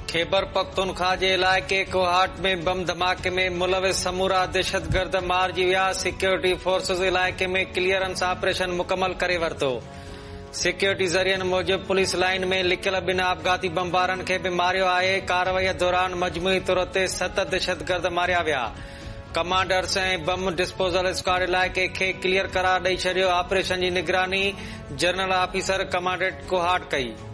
खैबर पख्तूनख्वा जे इलाइक़े कोहाट में बम धमाके में मुलविस समूरा दहशतगर्द मारिजी विया। सिक्योरिटी फोर्सेस इलाइक़े में क्लियरेंस ऑपरेशन मुकमल करे वरितो। सिक्योरिटी ज़रियनि मूजिब पुलिस लाइन में लिकियल 2 आपघाती बमबारनि खे बि मारियो आहे। कार्रवाईअ दौरान मजमूई तौर ते 7 दहशतगर्द मारिया विया। कमांडर्स ऐं बम डिस्पोजल स्क्वाड इलाइक़े खे क्लियर करार ॾेई छॾियो। ऑपरेशन जी निगरानी जनरल ऑफिसर कमांडेंट कोहाट कई।